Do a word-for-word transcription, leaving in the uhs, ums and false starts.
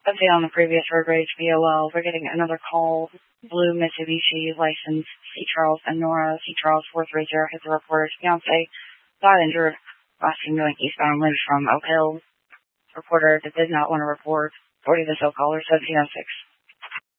Update on the previous road rage V O L. We're getting another call. Blue Mitsubishi license C. Charles and Nora. C. Charles four three zero hit the reporter's fiance. Got injured. Last team going eastbound Lynch from Oak Hill. Reporter did not want to report. forty the so caller seventeen oh six.